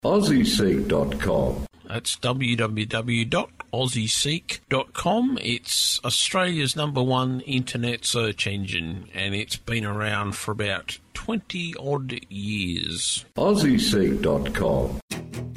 AussieSeek.com. That's www.aussieseek.com. It's Australia's #1 internet search engine, and it's been around for about 20-odd years. AussieSeek.com.